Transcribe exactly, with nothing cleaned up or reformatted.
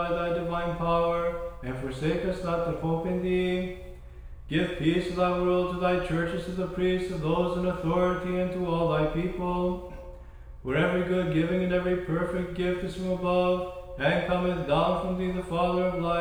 by thy divine power, and forsake us not that hope in thee. Give peace to thy world, to thy churches, to the priests, to those in authority, and to all thy people. For every good giving and every perfect gift is from above, and cometh down from thee, the Father of light,